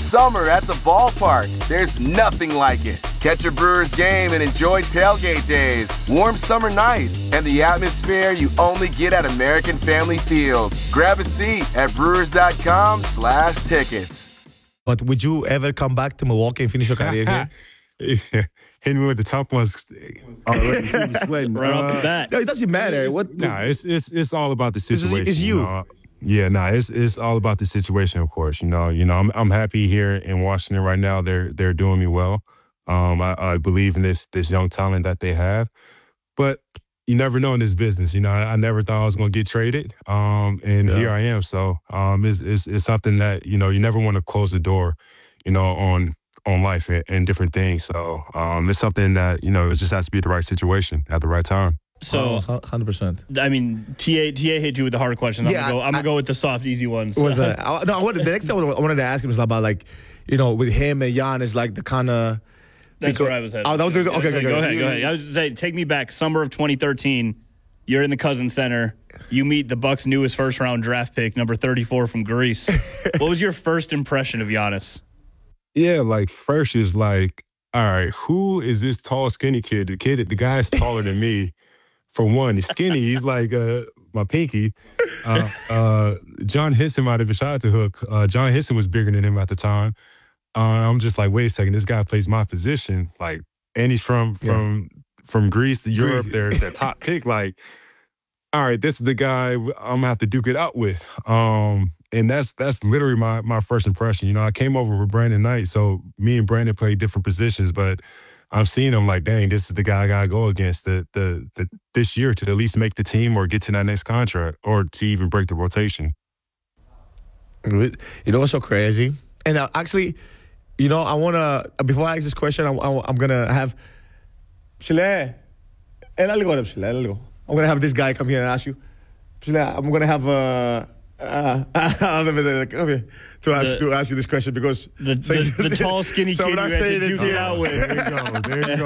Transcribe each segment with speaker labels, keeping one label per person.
Speaker 1: summer at the ballpark. There's nothing like it. Catch a Brewers game and enjoy tailgate days, warm summer nights, and the atmosphere you only get at American Family Field. Grab a seat at brewers.com/tickets.
Speaker 2: But would you ever come back to Milwaukee and finish your career here?
Speaker 3: Yeah. Hitting me with the top ones already. Sweating.
Speaker 4: Right off the bat.
Speaker 2: No, it doesn't matter.
Speaker 3: It's all about the situation.
Speaker 2: It's you.
Speaker 3: It's all about the situation, of course. I'm happy here in Washington right now. They're doing me well. I believe in this young talent that they have, but you never know in this business. I never thought I was going to get traded, here I am. So it's something that you never want to close the door, on life and different things. So it's something that it just has to be the right situation at the right time.
Speaker 4: So
Speaker 2: 100%.
Speaker 4: I mean, TA hit you with the hard questions. I'm gonna go with the soft, easy ones.
Speaker 2: The next thing I wanted to ask him is about with him and Giannis, the kind of.
Speaker 4: That's where I was headed.
Speaker 2: Oh, that was okay.
Speaker 4: Go ahead. I was saying, take me back. Summer of 2013. You're in the Cousins Center. You meet the Bucks' newest first-round draft pick, number 34 from Greece. What was your first impression of Giannis?
Speaker 3: Yeah, first is all right, who is this tall, skinny kid? The guy's taller than me. For one, he's skinny. He's like my pinky. John Henson might have shot to hook. John Henson was bigger than him at the time. I'm just like, wait a second, this guy plays my position. And he's from Greece to Europe. They're top pick. All right, this is the guy I'm gonna have to duke it out with. And that's literally my first impression. I came over with Brandon Knight, so me and Brandon played different positions, but I'm seeing him dang, this is the guy I gotta go against this year to at least make the team or get to that next contract or to even break the rotation.
Speaker 2: What's so crazy? And actually, I wanna before I ask this question, I'm gonna have I'm gonna have this guy come here and ask you. I'm gonna have to ask you this question because
Speaker 4: the tall, skinny kid you had to duke it out with.
Speaker 3: There you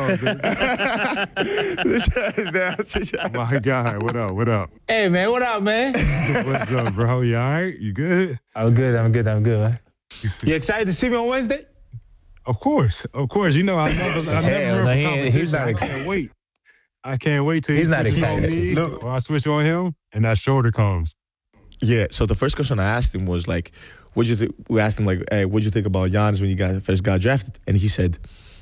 Speaker 3: go. My guy, what up?
Speaker 5: Hey, man, what up, man?
Speaker 3: What's up, bro? You all right? You good?
Speaker 5: I'm good, man. You excited to see me on Wednesday?
Speaker 3: Of course. I never
Speaker 5: he's not excited.
Speaker 3: I can't wait till
Speaker 5: he's not excited.
Speaker 3: Look, I switch on him, and that shoulder comes.
Speaker 2: Yeah. So the first question I asked him was "What'd you think?" We asked him hey, "What'd you think about Giannis when you first got drafted?" And he said,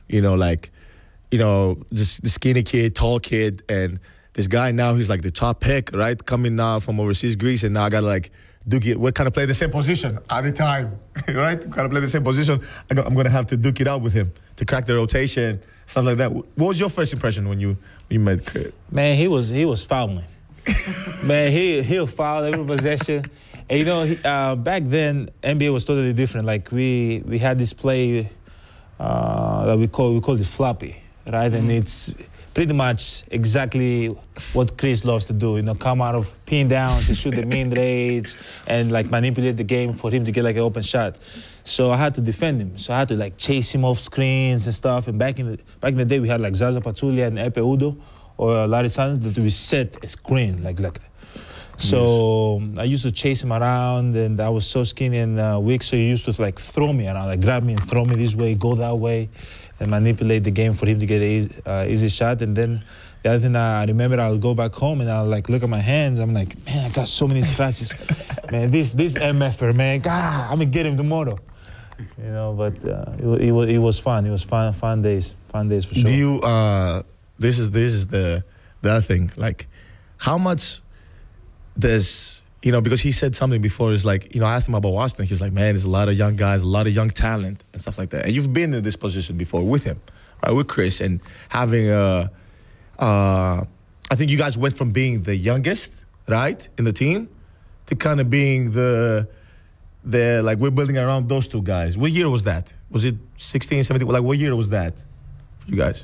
Speaker 2: just the skinny kid, tall kid, and this guy now he's the top pick, right? Coming now from overseas Greece, and now I gotta duke it. We kind of play the same position at the time, right? Kind of play the same position. I'm gonna have to duke it out with him to crack the rotation, stuff like that. What was your first impression when you met Chris?
Speaker 5: Man, he was fouling. Man, he'll foul every possession. And back then NBA was totally different. We had this play that we called it floppy, right? And it's pretty much exactly what Chris loves to do. Come out of pin downs and shoot the mid-range and manipulate the game for him to get an open shot. So I had to defend him. So I had to chase him off screens and stuff. And back in the day, we had Zaza Pachulia and Epe Udo or Larry Sanders that we set a screen like that. So I used to chase him around, and I was so skinny and weak, so he used to throw me around, grab me and throw me this way, go that way, and manipulate the game for him to get an easy shot. And then the other thing I remember, I'll go back home and I'll look at my hands. I'm like, man, I got so many scratches. Man, this MFer, man, God, I'm gonna get him tomorrow. But it was fun. It was fun days for sure.
Speaker 2: Do you? This is the other thing. How much does because he said something before? Is I asked him about Washington. He was like, man, there's a lot of young guys, a lot of young talent and stuff like that. And you've been in this position before with him, right? With Chris, and having I think you guys went from being the youngest, right, in the team, to kind of being the we're building around those two guys. What year was that? Was it 16, 17? What year was that for you guys?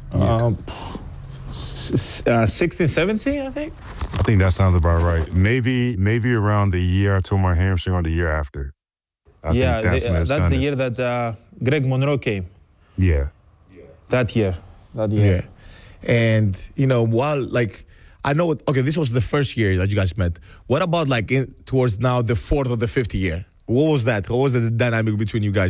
Speaker 5: 16, 17, I think.
Speaker 3: I think that sounds about right. Maybe around the year I tore my hamstring or the year after. I think that's
Speaker 5: the year that Greg Monroe came.
Speaker 3: Yeah.
Speaker 5: That year.
Speaker 2: Yeah. And, while, I know, okay, this was the first year that you guys met. What about, towards now the fourth or the fifth year? What was that? What was the dynamic between you guys?